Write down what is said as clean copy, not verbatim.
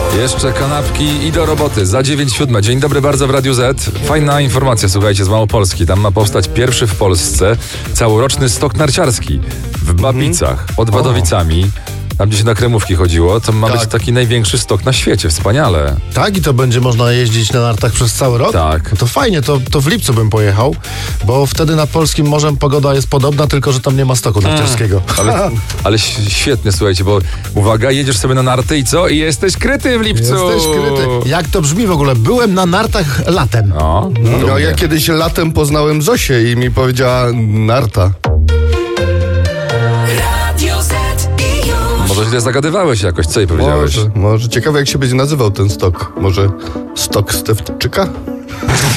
Jeszcze kanapki i do roboty. Za 9:07. Dzień dobry bardzo w Radiu Z. Fajna informacja, słuchajcie, z Małopolski. Tam ma powstać pierwszy w Polsce całoroczny stok narciarski w Babicach, pod Wadowicami. Tam, gdzie się na Kremówki chodziło, to ma być taki największy stok na świecie. Wspaniale. Tak? I to będzie można jeździć na nartach przez cały rok? Tak. No to fajnie, to w lipcu bym pojechał, bo wtedy nad polskim morzem pogoda jest podobna, tylko że tam nie ma stoku narciarskiego. Ale świetnie, słuchajcie, bo uwaga, jedziesz sobie na narty i co? I jesteś kryty w lipcu. Jesteś kryty. Jak to brzmi w ogóle? Byłem na nartach latem. No, ja kiedyś latem poznałem Zosię i mi powiedziała narta. Może źle zagadywałeś jakoś, co jej powiedziałeś? Może. Ciekawe, jak się będzie nazywał ten stok. Może stok Stefczyka?